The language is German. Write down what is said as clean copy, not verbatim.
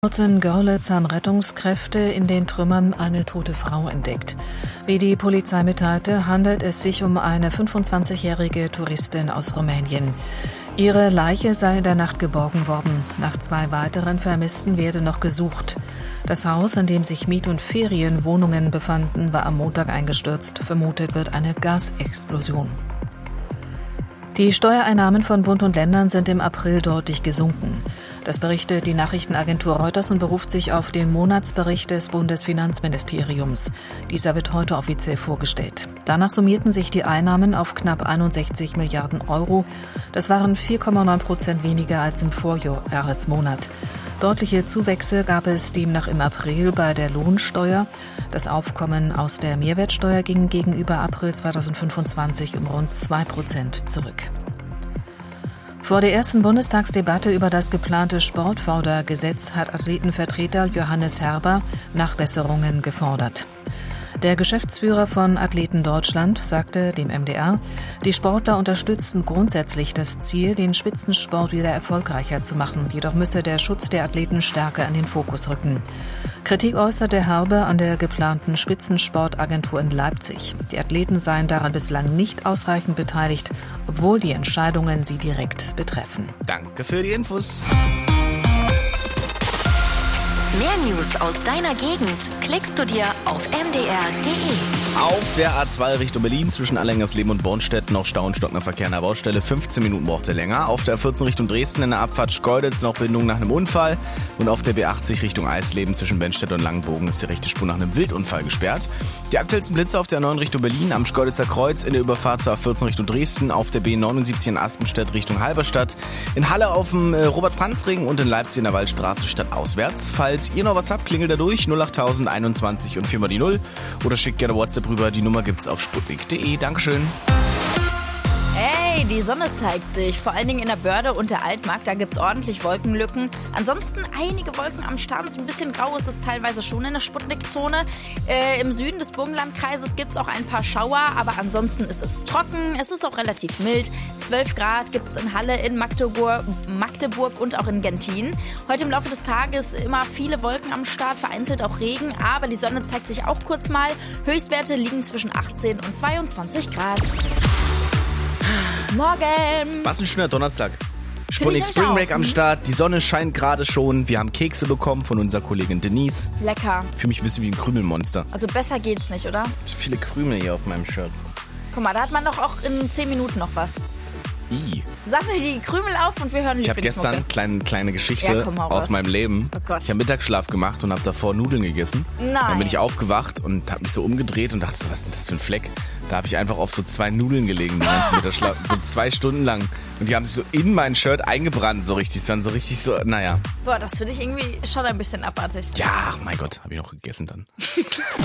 In Görlitz haben Rettungskräfte in den Trümmern eine tote Frau entdeckt. Wie die Polizei mitteilte, handelt es sich um eine 25-jährige Touristin aus Rumänien. Ihre Leiche sei in der Nacht geborgen worden. Nach 2 weiteren Vermissten werde noch gesucht. Das Haus, in dem sich Miet- und Ferienwohnungen befanden, war am Montag eingestürzt. Vermutet wird eine Gasexplosion. Die Steuereinnahmen von Bund und Ländern sind im April deutlich gesunken. Das berichtet die Nachrichtenagentur Reuters und beruft sich auf den Monatsbericht des Bundesfinanzministeriums. Dieser wird heute offiziell vorgestellt. Danach summierten sich die Einnahmen auf knapp 61 Milliarden Euro. Das waren 4,9% weniger als im Vorjahresmonat. Deutliche Zuwächse gab es demnach im April bei der Lohnsteuer. Das Aufkommen aus der Mehrwertsteuer ging gegenüber April 2025 um rund 2% zurück. Vor der ersten Bundestagsdebatte über das geplante Sportfördergesetz hat Athletenvertreter Johannes Herber Nachbesserungen gefordert. Der Geschäftsführer von Athleten Deutschland sagte dem MDR, die Sportler unterstützten grundsätzlich das Ziel, den Spitzensport wieder erfolgreicher zu machen. Jedoch müsse der Schutz der Athleten stärker in den Fokus rücken. Kritik äußerte Herber an der geplanten Spitzensportagentur in Leipzig. Die Athleten seien daran bislang nicht ausreichend beteiligt, obwohl die Entscheidungen sie direkt betreffen. Danke für die Infos. Mehr News aus deiner Gegend klickst du dir auf mdr.de. Auf der A2 Richtung Berlin zwischen Allengersleben und Bornstedt noch Stau und stockender Verkehr an der Baustelle. 15 Minuten braucht er länger. Auf der A14 Richtung Dresden in der Abfahrt Schkeuditz noch Bindung nach einem Unfall. Und auf der B80 Richtung Eisleben zwischen Benstedt und Langenbogen ist die rechte Spur nach einem Wildunfall gesperrt. Die aktuellsten Blitze auf der A9 Richtung Berlin am Schkeuditzer Kreuz, in der Überfahrt zur A14 Richtung Dresden, auf der B79 in Aspenstedt Richtung Halberstadt, in Halle auf dem Robert-Franz-Ring und in Leipzig in der Waldstraße stadtauswärts. Falls ihr noch was habt, klingelt da durch 08000 21 und 4 mal die 0 oder schickt gerne WhatsApp rüber. Die Nummer gibt's auf sputnik.de. Dankeschön. Hey, die Sonne zeigt sich, vor allen Dingen in der Börde und der Altmark, da gibt's ordentlich Wolkenlücken. Ansonsten einige Wolken am Start, so ein bisschen grau ist es teilweise schon in der Sputnik-Zone. Im Süden des Burgenlandkreises gibt's auch ein paar Schauer, aber ansonsten ist es trocken, es ist auch relativ mild. 12 Grad gibt's in Halle, in Magdeburg und auch in Gentin. Heute im Laufe des Tages immer viele Wolken am Start, vereinzelt auch Regen, aber die Sonne zeigt sich auch kurz mal. Höchstwerte liegen zwischen 18 und 22 Grad. Morgen! Was ein schöner Donnerstag. Sputnik Spring Break am Start. Die Sonne scheint gerade schon. Wir haben Kekse bekommen von unserer Kollegin Denise. Lecker. Ich fühle mich ein bisschen wie ein Krümelmonster. Also besser geht's nicht, oder? Viele Krümel hier auf meinem Shirt. Guck mal, da hat man doch auch in 10 Minuten noch was. Sammel die Krümel auf und wir hören Lieblingsmucke. Ich habe gestern kleine Geschichte aus meinem Leben. Oh Gott. Ich habe Mittagsschlaf gemacht und habe davor Nudeln gegessen. Nein. Dann bin ich aufgewacht und habe mich so umgedreht und dachte so, was ist denn das für ein Fleck? Da habe ich einfach auf so 2 Nudeln gelegen, den ganzen Mittagsschlaf, so 2 Stunden lang. Und die haben sich so in mein Shirt eingebrannt, so richtig. Dann so richtig so, naja. Boah, das finde ich irgendwie schon ein bisschen abartig. Ja, ach mein Gott, habe ich noch gegessen dann.